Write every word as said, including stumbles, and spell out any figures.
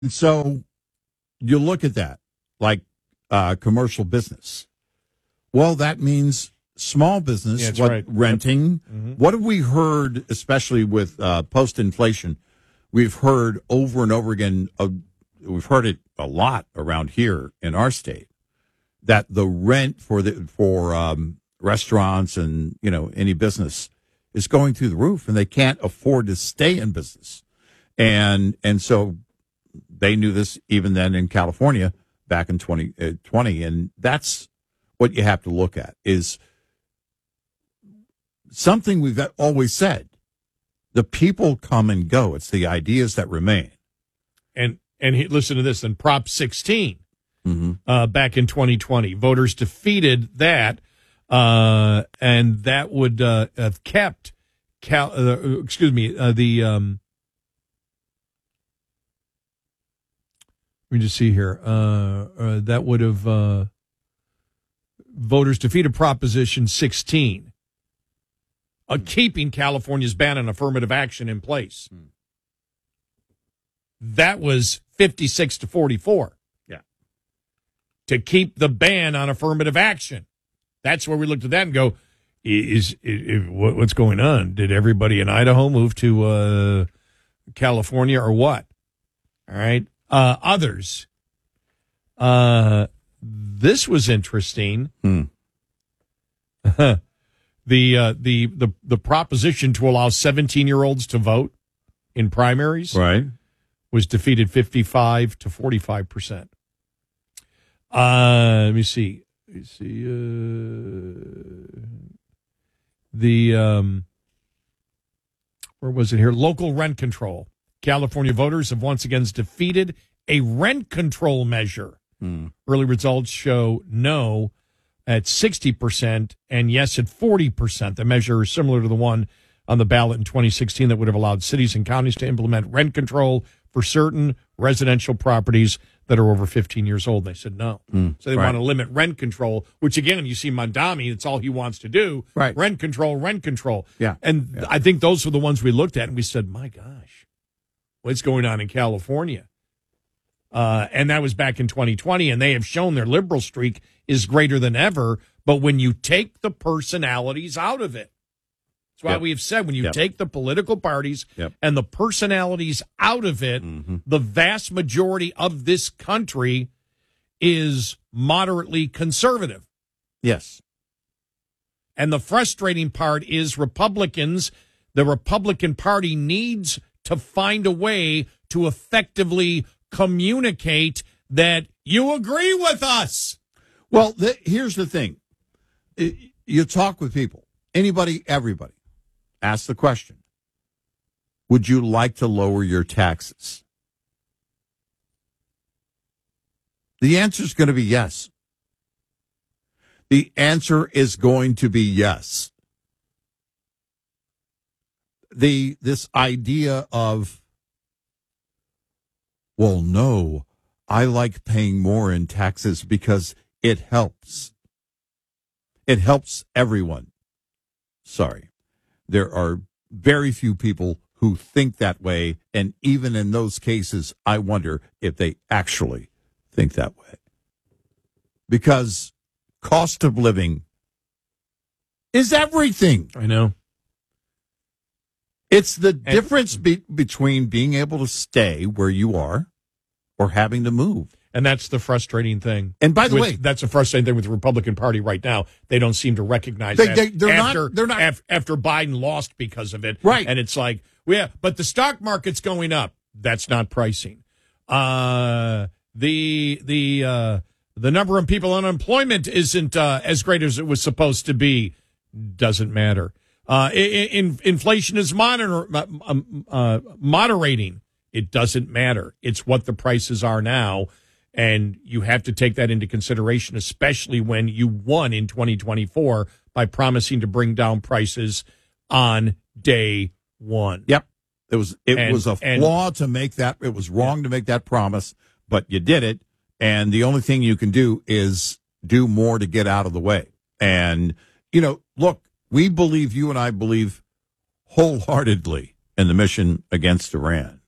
And so you look at that like uh, commercial business. Well, that means small business, Yeah, that's what, right. renting. Yep. Mm-hmm. What have we heard, especially with uh, post-inflation? We've heard over and over again, uh, we've heard it a lot around here in our state, that the rent for the for um, restaurants and, you know, any business is going through the roof, and they can't afford to stay in business. And and so they knew this even then in California back in twenty twenty, and that's what you have to look at, is something we've always said. The people come and go. It's the ideas that remain. And and he, listen to this. In Prop sixteen, Mm-hmm. uh, back in twenty twenty, voters defeated that, uh, and that would uh, have kept, Cal, uh, excuse me, uh, the, um, let me just see here, uh, uh, that would have, uh, voters defeated Proposition sixteen, uh, mm. keeping California's ban on affirmative action in place. Mm. That was fifty-six to forty-four. To keep the ban on affirmative action. That's where we looked at that and go, is, is, is what's going on? Did everybody in Idaho move to uh, California or what? All right. Uh, others. Uh, this was interesting. Hmm. the, uh, the the the proposition to allow seventeen-year-olds to vote in primaries, right, was defeated fifty-five to forty-five percent. Uh, let me see. Let me see. Uh, the, um, where was it here? Local rent control. California voters have once again defeated a rent control measure. Mm. Early results show no at sixty percent and yes at forty percent. The measure is similar to the one on the ballot in twenty sixteen that would have allowed cities and counties to implement rent control for certain residential properties that are over fifteen years old. They said no. Mm, so they right. want to limit rent control, which, again, you see Mondami, that's all he wants to do. Right. Rent control, rent control. Yeah. And yeah. I think those were the ones we looked at, and we said, my gosh, what's going on in California? Uh, and that was back in twenty twenty, and they have shown their liberal streak is greater than ever. But when you take the personalities out of it, that's why yep. we have said when you yep. take the political parties yep. and the personalities out of it, mm-hmm. the vast majority of this country is moderately conservative. Yes. And the frustrating part is Republicans, the Republican Party needs to find a way to effectively communicate that you agree with us. Well, the, here's the thing. You talk with people, anybody, everybody. Ask the question, would you like to lower your taxes? The answer is going to be yes. The answer is going to be yes. The this idea of, well, no, I like paying more in taxes because it helps. It helps everyone. Sorry. There are very few people who think that way, and even in those cases, I wonder if they actually think that way. Because cost of living is everything. I know. It's the and, difference be- between being able to stay where you are or having to move. And that's the frustrating thing. And by the with, way, that's the frustrating thing with the Republican Party right now. They don't seem to recognize they, that they, they're after, not, they're not. Af, after Biden lost because of it. Right. And it's like, well, yeah, but the stock market's going up. That's not pricing. Uh, the the uh, the number of people on unemployment isn't uh, as great as it was supposed to be. Doesn't matter. Uh, in, inflation is monitor, uh, uh, moderating. It doesn't matter. It's what the prices are now. And you have to take that into consideration, especially when you won in twenty twenty-four by promising to bring down prices on day one. Yep. It was it and, was a flaw and, to make that. It was wrong yeah. to make that promise, but you did it. And the only thing you can do is do more to get out of the way. And, you know, look, we believe, you and I believe wholeheartedly in the mission against Iran.